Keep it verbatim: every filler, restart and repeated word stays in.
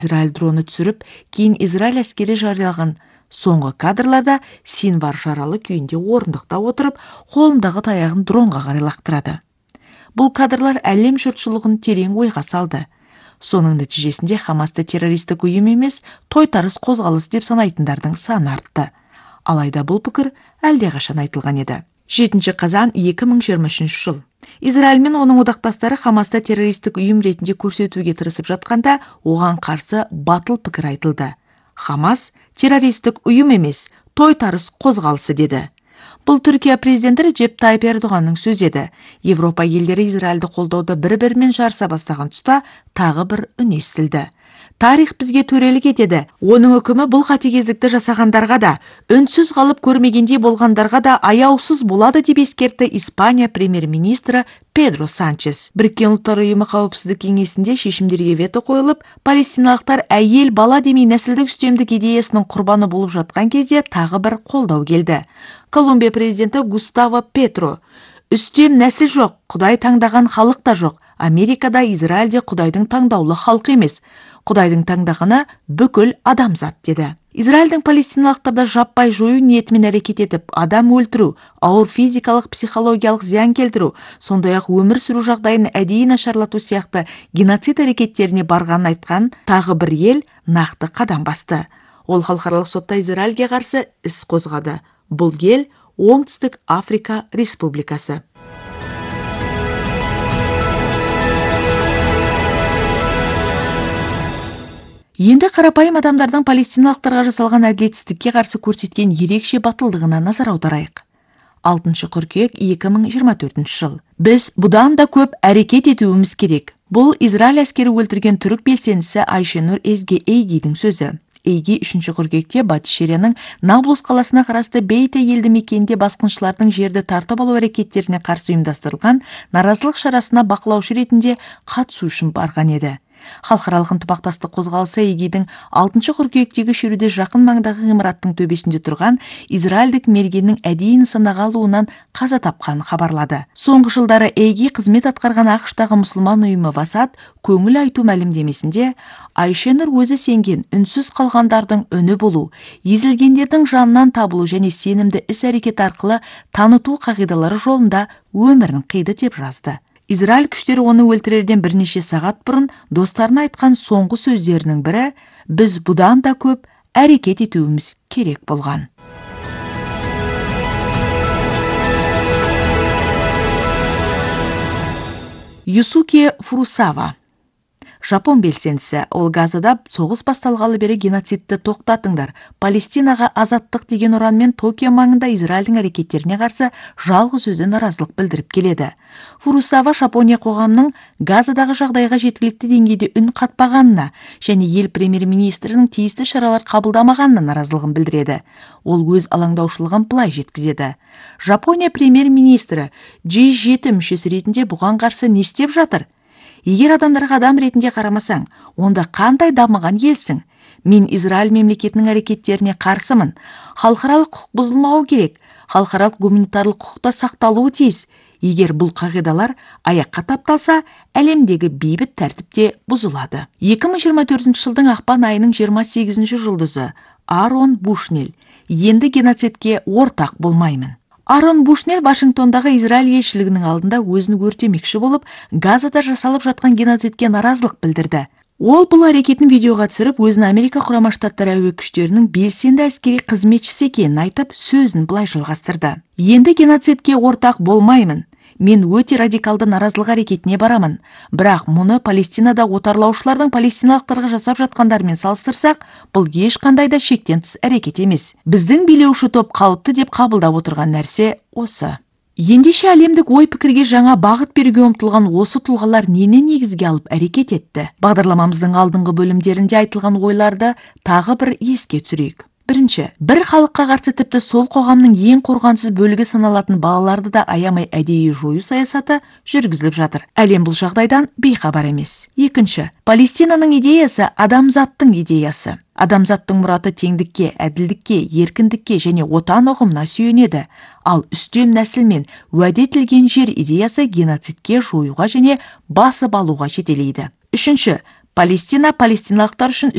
Израиль дроны түсіріп, кейін Израиль әскери жариялаған соңғы кадрларда Синвар жаралы күйінде орындықта отырып, қолындағы таяғын дронға қарай лақтырады. Бұл кадрлар әлем жұртшылығын терең ойға салды. Соның нәтижесінде Хамасты террористік ұйым емес, тойтарыс қозғалыс деп санайтындардың саны артты. Алайда бұл пікір әлдеқашан айтылған еді. жетінші қазан екі мың жиырма үшінші жыл. Израиль мен оның одақтастары Хамасты террористік ұйым ретінде көрсетуге тырысып жатқанда, оған қарсы батыл пікір айтылды. Хамас террористік ұйым емес, тойтарыс қозғалысы деді. Бұл Түркия президенті Реджеп Тайып Ердоғанның сөзі еді. Европа елдері Израильді қолдауды бір-бірімен жарыса бастаған тұста тағы бір үн естілді. Тарих бізге төрелік етеді. Оның үкімі бұл қатыгездікті жасағандарға да, үнсіз қалып көрмегендей болғандарға да аяусыз болады деп ескертті Испания премьер-министрі Педро Санчес. Біріккен ұлттар ұйымы қауіпсіздік кеңесінде шешімдерге вето қойылып, палестиналықтар әйел бала демей нәсілдік үстемдік идеясының құрбаны болып жатқан кезде тағы бір қолдау келді. Колумбия президенті Густаво Петро: "Үстем нәсіл жоқ, Құдай таңдаған халық та жоқ. Америкада, Израильде Құдайдың таңдаулы халқы емес. Құдайдың таңдағаны бүкіл адамзат" деді. Израильдің палестиналықтарды жаппай жою ниетімен әрекет етіп, адам өлтіру, ауыр физикалық, психологиялық зиян келтіру, сондай-ақ өмір сүру жағдайын әдейі нашарлату сияқты геноцид әрекеттеріне барғанын айтқан тағы бір ел нақты қадам басты. Ол халықаралық сотта Израильге қарсы іс қозғады. Бұл ел Оңтүстік Африка Республикасы. Енді қарапайым адамдардың палестиналықтарға жасалған әділетсіздікке қарсы көрсеткен ерекше батылдығына назар аударайық. алтыншы қыркүйек екі мың жиырма төртінші жыл. Біз бұдан да көп әрекет етуіміз керек. Бұл Израиль әскері өлтірген түрік белсендісі Айшенур Ezgi Eygi'дің сөзі. Eygi үшінші қыркүйекте Батыс Шерияның Наблус қаласына қарасты Бейте елді мекенінде басқыншылардың жерді тартып алу әрекеттеріне қарсы ұйымдастырылған наразылық шарасына бақылаушы ретінде қатысу үшін барған еді. Халықаралық ынтымақтастық қозғалысы Eygi'дің алтыншы қыркүйектегі шеруде жақын маңдағы ғимараттың төбесінде тұрған израильдік мергеннің әдейі нысанаға алуынан қаза тапқанын хабарлады. Соңғы жылдары Eygi қызмет атқарған ақш-тағы мұсылман ұйымы Васат көңіл айту мәлімдемесінде Айшенур өзі сенген үнсіз қалғандардың үні болу, езілгендердің жанынан табылу және сенімді іс-әрекет арқылы таныту қағидалары жолында өмірін қиды деп жазды. Израиль күштері оны өлтірерден бірнеше сағат бұрын достарына айтқан соңғы сөздерінің бірі: "Біз бұдан да көп әрекет етуіміз керек болған." Юсуке Фурусава, Жапон белсендісі, ол Газада соғыс басталғалы бері геноцидті тоқтатыңдар, Палестинаға азаттық деген ұранмен Токио маңында Израильдің әрекеттеріне қарсы жалғыз өзі наразылық білдіріп келеді. Фурусава Жапония қоғамның Газадағы жағдайға жеткілікті деңгейде үн қатпағанына және ел премьер-министрінің тиісті шаралар қабылдамағанына наразылығын білдіреді. Ол өз алаңдаушылығын былай жеткізеді: "Жапония премьер-министрі джи жеті мүшесі ретінде бұған қарсы не істеп жатыр? Егер адамдарға адам ретінде қарамасаң, онда қандай дамыған елсің? Мен Израиль мемлекетінің әрекеттеріне қарсымын. Халықаралық құқық бұзылмауы керек. Халықаралық гуманитарлық құқықта сақталуы тиіс. Егер бұл қағидалар аяққа тапталса, әлемдегі бейбіт тәртіпте бұзылады." екі мың жиырма төртінші жылдың ақпан айының жиырма сегізінші жұлдызы Арон Бушнель: "Енді геноцидке ортақ болмаймын." Арон Бушнель Вашингтондағы Израиль елшілігінің алдында өзін өртемекші болып, Газада жасалып жатқан геноцидке наразылық білдірді. Ол бұл әрекетін видеоға түсіріп, өзін Америка Құрама Штаттары әуе күштерінің белсенді әскери қызметшісі екенін айтып, сөзін былай жалғастырды: "Енді геноцидке ортақ болмаймын. Мен өте радикалды наразылық әрекетіне барамын. Бірақ мұны Палестинада отарлаушылардың палестиналықтарға жасап жатқандармен салыстырсақ, бұл ешқандай да шектен тыс әрекет емес. Біздің билеуші топ қалыпты деп қабылдап отырған нәрсе осы." Ендеше әлемдік ой пікірге жаңа бағыт беруге ұмтылған осы тұлғалар нені негізге алып әрекет етті? Бағдарламамыздың алдыңғы бөлімдерінде айтылған ойларды тағы бір еске түсірейік. Бірінші, бір халыққа қарсы тіпті сол қоғамның ең қорғансыз бөлігі саналатын балаларды да аямай әдейі жою саясаты жүргізіліп жатыр. Әлем бұл жағдайдан бейхабар емес. Екінші, Палестинаның идеясы адамзаттың идеясы. Адамзаттың мұраты теңдікке, әділдікке, еркіндікке және отан ұғымына сүйенеді. Ал үстем нәсіл мен уәде етілген жер идеясы геноцидке, жоюға және басып алуға жетелейді. Үшінші, Палестина палестиналықтар үшін